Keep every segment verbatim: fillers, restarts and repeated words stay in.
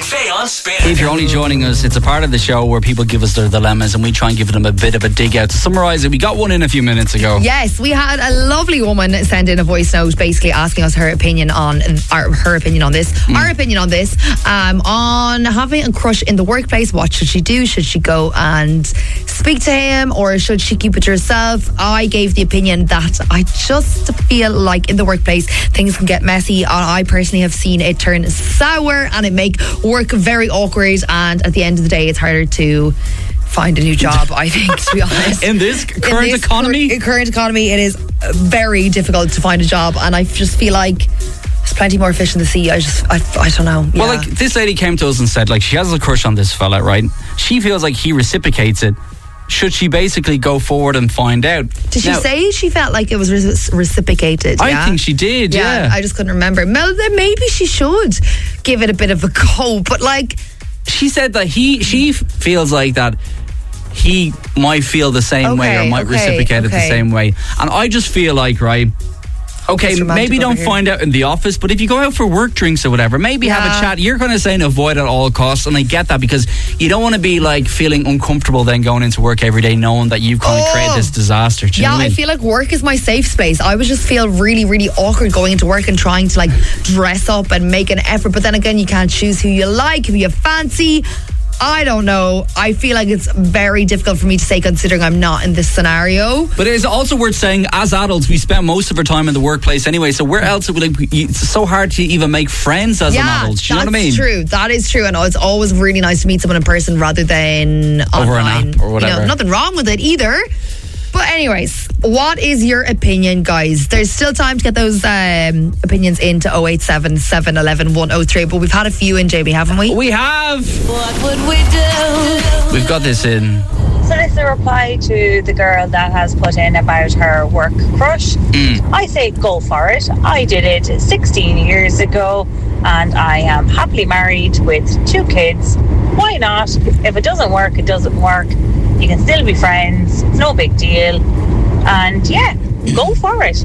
Faye on Spin. If you're only joining us, it's a part of the show where people give us their dilemmas and we try and give them a bit of a dig out. To summarise it, we got one in a few minutes ago. Yes, we had a lovely woman send in a voice note basically asking us her opinion on our, her opinion on this, mm. our opinion on this, um, on having a crush in the workplace. What should she do? Should she go and speak to him or should she keep it to herself? I gave the opinion that I just feel like in the workplace things can get messy. I personally have seen it turn sour and it make work very awkward, and at the end of the day it's harder to find a new job, I think, to be honest. In this current in this economy? Cur- current economy, it is very difficult to find a job, and I just feel like there's plenty more fish in the sea. I just, I, I don't know. Well, yeah. like, this lady came to us and said, like, she has a crush on this fella, right? She feels like he reciprocates it. Should she basically go forward and find out? Did she now, say she felt like it was re- reciprocated? I yeah? think she did, yeah. yeah. I just couldn't remember. Well, then maybe she should give it a bit of a go, but like... She said that he, she feels like that he might feel the same okay, way or might okay, reciprocate okay. it the same way. And I just feel like, right... Okay, maybe don't find out in the office, but if you go out for work drinks or whatever, maybe yeah. have a chat. You're going to say avoid at all costs, and I get that because you don't want to be like feeling uncomfortable then going into work every day knowing that you've kind of oh. created this disaster. Do you yeah, know what I mean? I feel like work is my safe space. I would just feel really, really awkward going into work and trying to like dress up and make an effort, but then again, you can't choose who you like, who you fancy. I don't know. I feel like it's very difficult for me to say considering I'm not in this scenario. But it is also worth saying, as adults, we spend most of our time in the workplace anyway, so where else would it be? It's so hard to even make friends as yeah, an adult. Do you know what I mean? That's true. That is true. And it's always really nice to meet someone in person rather than over online. an app or whatever. You know, nothing wrong with it either. But anyways, what is your opinion, guys? There's still time to get those um, opinions into oh eight seven, seven one one, one oh three. But we've had a few in, Jamie, haven't we? We have. What would we do? We've got this in. So this is a reply to the girl that has put in about her work crush. Mm. I say go for it. I did it sixteen years ago and I am happily married with two kids. Why not? If it doesn't work, it doesn't work. You can still be friends. It's no big deal. And yeah, go for it.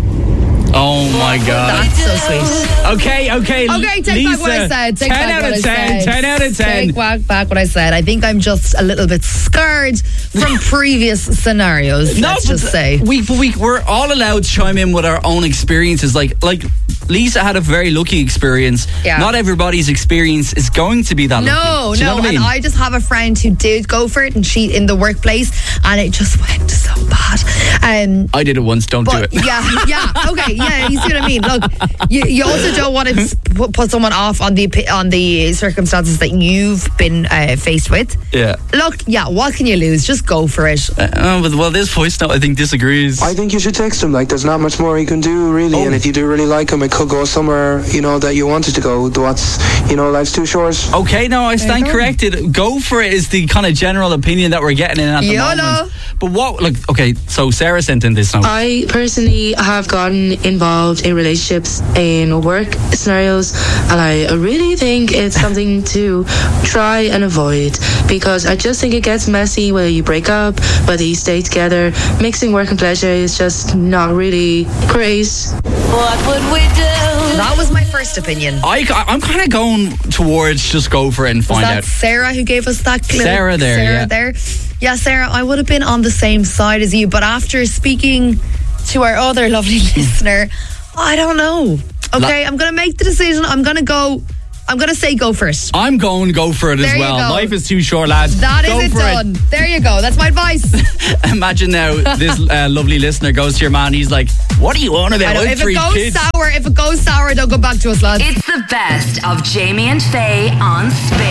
Oh my God. That's so sweet. Okay, okay. Okay, take Lisa, back what I said. Take ten back out what of I ten. said. ten out of ten. Take back, back what I said. I think I'm just a little bit scared from previous scenarios. No, let's just say. We, we, we're all allowed to chime in with our own experiences. Like, like Lisa had a very lucky experience. Yeah. Not everybody's experience is going to be that no, lucky. Do you no, know what I mean? And I just have a friend who did go for it and cheat in the workplace, and it just went so bad. Um, I did it once. Don't do it. Yeah, yeah, okay, yeah. You see what I mean? Look, you, you also don't want to put, put someone off on the on the circumstances that you've been uh, faced with. Yeah. Look, yeah. What can you lose? Just go for it. Uh, but, well, this voice note I think disagrees. I think you should text him. Like, there's not much more you can do, really. Oh. And if you do really like him, it could go somewhere, you know, that you wanted to go. What's, you know, life's too short. Okay, no, I stand corrected. Go for it is the kind of general opinion that we're getting in at the YOLO. moment. But what, look, okay, so Sarah sent in this note. I personally have gotten involved in relationships in work scenarios, and I really think it's something to try and avoid, because I just think it gets messy whether you break up, whether you stay together. Mixing work and pleasure is just not really great. What would we do? That was my first opinion. I, I'm kind of going towards just go for it and Was find that out. Sarah who gave us that clip? Sarah there, Sarah yeah. there. Yeah, Sarah, I would have been on the same side as you, but after speaking to our other lovely listener, I don't know. Okay, La- I'm going to make the decision. I'm going to go... I'm going to say go first. I'm going to go for it there as well. Life is too short, lads. That go is it for done. It. There you go. That's my advice. Imagine now this uh, lovely listener goes to your man. He's like, what are you on about? I know, I have if it three goes kids. sour, if it goes sour, don't go back to us, lads. It's the best of Jamie and Faye on Spin.